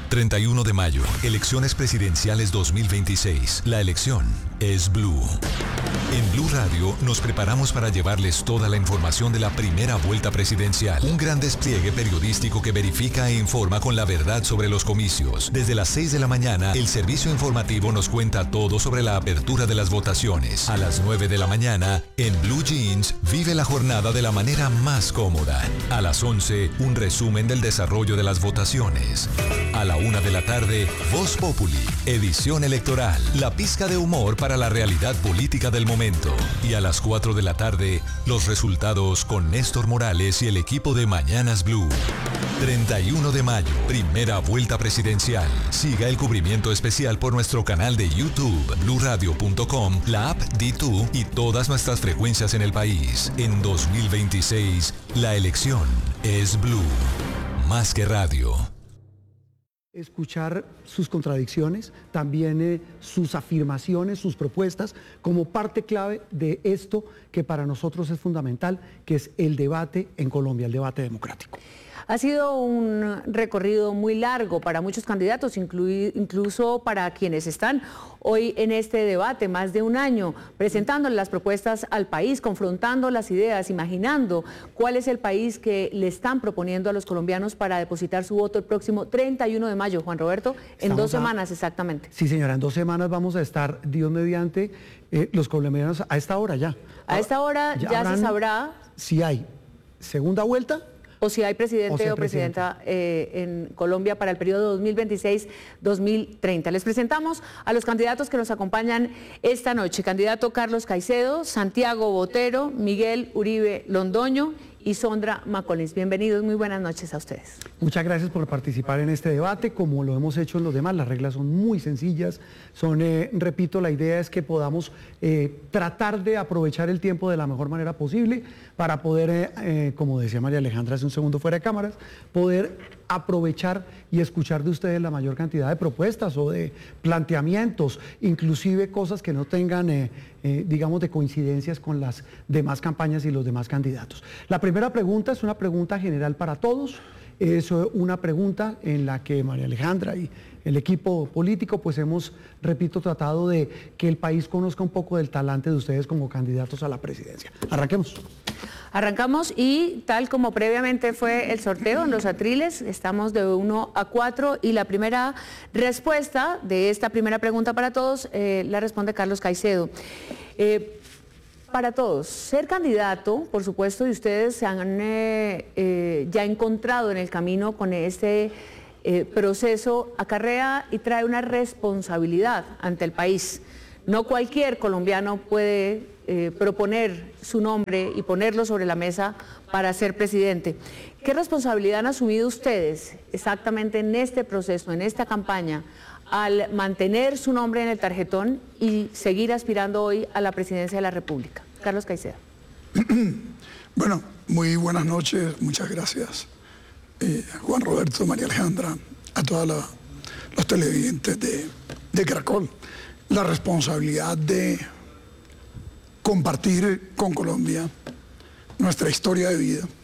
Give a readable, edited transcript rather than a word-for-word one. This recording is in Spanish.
31 de mayo, elecciones presidenciales 2026. La elección es Blue. En Blue Radio nos preparamos para llevarles toda la información de la primera vuelta presidencial. Un gran despliegue periodístico que verifica e informa con la verdad sobre los comicios. Desde las 6 de la mañana, el servicio informativo nos cuenta todo sobre la apertura de las votaciones. A las 9 de la mañana, en Blue Jeans, vive la jornada de la manera más cómoda. A las 11, un resumen del desarrollo de las votaciones. A la 1 de la tarde, Voz Populi, edición electoral, la pizca de humor para la realidad política del momento. Y a las 4 de la tarde, los resultados con Néstor Morales y el equipo de Mañanas Blue. 31 de mayo, primera vuelta presidencial. Siga el cubrimiento especial por nuestro canal de YouTube, bluradio.com, la app D2 y todas nuestras frecuencias en el país. En 2026, la elección es Blue. Más que radio. Escuchar sus contradicciones, también sus afirmaciones, sus propuestas, como parte clave de esto que para nosotros es fundamental, que es el debate en Colombia, el debate democrático. Ha sido un recorrido muy largo para muchos candidatos, incluso para quienes están hoy en este debate, más de un año, presentando las propuestas al país, confrontando las ideas, imaginando cuál es el país que le están proponiendo a los colombianos para depositar su voto el próximo 31 de mayo, Juan Roberto, en 2 semanas exactamente. Sí, señora, en 2 semanas vamos a estar, Dios mediante, los colombianos a esta hora ya. A esta hora ya se sabrá si hay segunda vuelta o si hay presidente o presidenta en Colombia para el periodo 2026-2030. Les presentamos a los candidatos que nos acompañan esta noche. Candidato Carlos Caicedo, Santiago Botero, Miguel Uribe Londoño y Sondra Macolins. Bienvenidos, muy buenas noches a ustedes. Muchas gracias por participar en este debate, como lo hemos hecho en los demás. Las reglas son muy sencillas, repito, la idea es que podamos tratar de aprovechar el tiempo de la mejor manera posible para poder, como decía María Alejandra hace un segundo fuera de cámaras, poder aprovechar y escuchar de ustedes la mayor cantidad de propuestas o de planteamientos, inclusive cosas que no tengan, digamos, de coincidencias con las demás campañas y los demás candidatos. La primera pregunta es una pregunta general para todos, es una pregunta en la que María Alejandra y el equipo político pues hemos, repito, tratado de que el país conozca un poco del talante de ustedes como candidatos a la presidencia. Arranquemos. Arrancamos y tal como previamente fue el sorteo en los atriles, estamos de 1 a 4 y la primera respuesta de esta primera pregunta para todos la responde Carlos Caicedo. Para todos, ser candidato, por supuesto, y ustedes se han ya encontrado en el camino con este proceso, acarrea y trae una responsabilidad ante el país. No cualquier colombiano puede proponer su nombre y ponerlo sobre la mesa para ser presidente. ¿Qué responsabilidad han asumido ustedes exactamente en este proceso, en esta campaña, al mantener su nombre en el tarjetón y seguir aspirando hoy a la presidencia de la República? Carlos Caicedo. Bueno, muy buenas noches, muchas gracias. Juan Roberto, María Alejandra, a todos los televidentes de Caracol. La responsabilidad de compartir con Colombia nuestra historia de vida,